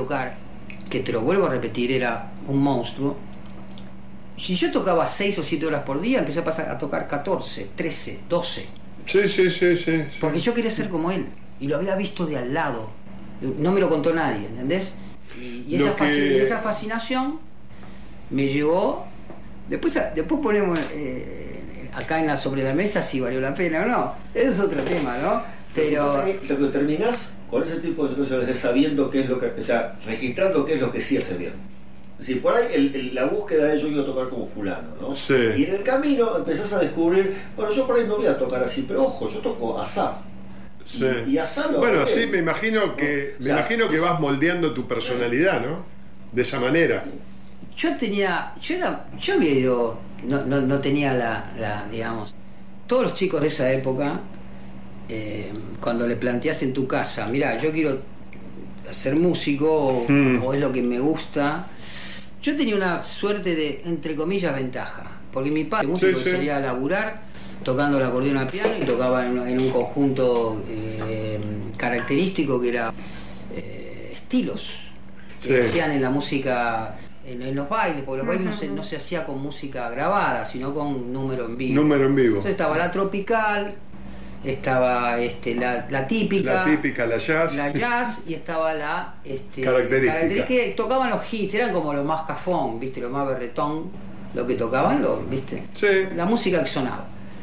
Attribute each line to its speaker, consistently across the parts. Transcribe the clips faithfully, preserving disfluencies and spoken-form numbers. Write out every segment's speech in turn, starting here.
Speaker 1: tocar, que te lo vuelvo a repetir, era un monstruo. Si yo tocaba seis o siete horas por día, empecé a pasar a tocar catorce, trece, doce.
Speaker 2: Sí, sí, sí, sí, sí.
Speaker 1: Porque yo quería ser como él. Y lo había visto de al lado. No me lo contó nadie, ¿entendés? Y, y, esa,
Speaker 2: que...
Speaker 1: fasc- y esa fascinación me llevó... Después, después ponemos eh, acá en la, sobre la mesa si valió la pena o no. Eso es otro tema, ¿no? Pero...
Speaker 3: Lo que terminás con ese tipo de cosas es sabiendo qué es lo que... O sea, registrando qué es lo que sí hace bien. Es decir, por ahí el, el, la búsqueda de yo quiero tocar como fulano, ¿no?
Speaker 2: Sí.
Speaker 3: Y en el camino empezás a descubrir, bueno, yo por ahí no voy a tocar así, pero ojo, yo toco azar.
Speaker 2: Sí.
Speaker 3: Y, y azar lo
Speaker 2: bueno,
Speaker 3: hago
Speaker 2: sí,
Speaker 3: bien,
Speaker 2: me imagino que,
Speaker 3: ¿no?
Speaker 2: me
Speaker 3: O sea,
Speaker 2: imagino que
Speaker 3: es,
Speaker 2: vas moldeando tu personalidad, ¿no? De esa manera.
Speaker 1: Yo tenía, yo era, yo había ido, no, no, no tenía la, la, digamos, todos los chicos de esa época, eh, cuando le planteas en tu casa, mira, yo quiero ser músico o,
Speaker 2: Mm.
Speaker 1: o es lo que me gusta, yo tenía una suerte de, entre comillas, ventaja, porque mi padre músico
Speaker 2: Sí, sí.
Speaker 1: salía a laburar tocando el acordeón a piano y tocaba en, en un conjunto eh, característico que era eh, estilos
Speaker 2: Sí.
Speaker 1: que hacían en la música, en, en los bailes, porque los bailes no se, no se hacía con música grabada, sino con número en vivo.
Speaker 2: Número en vivo.
Speaker 1: Entonces estaba la tropical, estaba este, la, la típica,
Speaker 2: La típica, la jazz.
Speaker 1: la jazz y estaba la este,
Speaker 2: Característica.
Speaker 1: que tocaban los hits, eran como lo más cafón, viste, lo más berretón, lo que tocaban, lo, viste,
Speaker 2: Sí.
Speaker 1: la música que sonaba.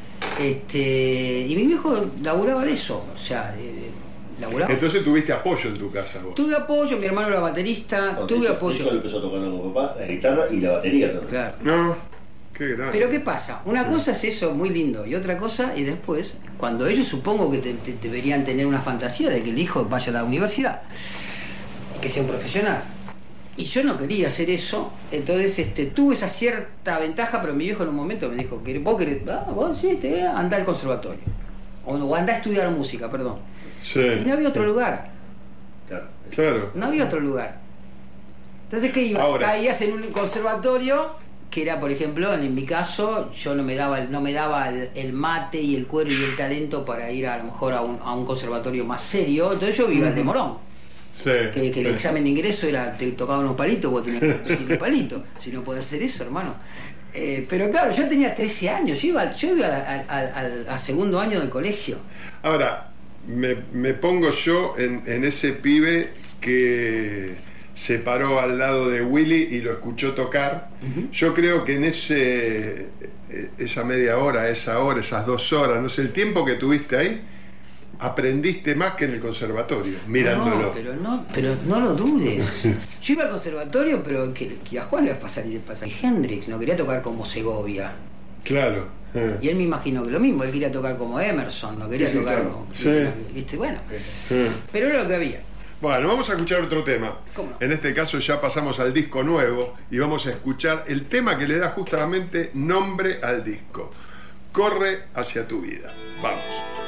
Speaker 1: Este, y mi viejo laburaba de eso, o sea, eh, laburaba.
Speaker 2: Entonces tuviste apoyo en tu casa vos.
Speaker 1: Tuve apoyo, mi hermano era baterista,
Speaker 3: no,
Speaker 1: tuve
Speaker 3: Ticho-
Speaker 1: apoyo.
Speaker 3: Ticho empezó tocando con papá, la guitarra y la batería también.
Speaker 1: Claro.
Speaker 2: No, qué grande.
Speaker 1: Pero ¿qué pasa? Una cosa es eso, muy lindo, y otra cosa, y después, cuando ellos supongo que te- te- deberían tener una fantasía de que el hijo vaya a la universidad, que sea un profesional. Y yo no quería hacer eso, entonces este, tuve esa cierta ventaja, pero mi viejo en un momento me dijo, que vos querés, ah, vos sí, te andá al conservatorio, o, o andá a estudiar música, perdón.
Speaker 2: Sí.
Speaker 1: Y no había otro lugar,
Speaker 3: Claro.
Speaker 2: Claro.
Speaker 1: no había otro lugar. Entonces, ¿qué ibas?
Speaker 2: Ahora.
Speaker 1: Caías en un conservatorio, que era, por ejemplo, en mi caso, yo no me daba, el- no me daba el, el mate y el cuero y el talento para ir a lo mejor a un, a un conservatorio más serio, entonces yo iba al de Morón.
Speaker 2: Sí.
Speaker 1: Que, que el
Speaker 2: Sí.
Speaker 1: examen de ingreso era, te tocaban unos palitos, vos tenías que conseguir un palito. Si no podés hacer eso, hermano. Eh, pero claro, yo tenía trece años, yo iba, yo iba a, a- a- a segundo año del colegio.
Speaker 2: Ahora, me, me pongo yo en, en ese pibe que se paró al lado de Willy y lo escuchó tocar.
Speaker 1: Ujú.
Speaker 2: Yo creo que en ese esa media hora, esa hora, esas dos horas, no sé, el tiempo que tuviste ahí, aprendiste más que en el conservatorio, mirándolo.
Speaker 1: No, pero no, pero no lo dudes. Yo iba al conservatorio, pero que, que a Juan le va a pasar, le pasa. Hendrix no quería tocar como Segovia.
Speaker 2: Claro. eh,
Speaker 1: Y él me imagino que lo mismo, él quería tocar como Emerson, no quería
Speaker 3: Sí, sí,
Speaker 1: tocar
Speaker 3: claro.
Speaker 1: como.
Speaker 2: Sí.
Speaker 1: ¿Viste? Bueno,
Speaker 2: eh.
Speaker 1: pero era lo que había.
Speaker 2: Bueno, vamos a escuchar otro tema.
Speaker 1: ¿Cómo no?
Speaker 2: En este caso ya pasamos al disco nuevo y vamos a escuchar el tema que le da justamente nombre al disco. Corre hacia tu vida. Vamos.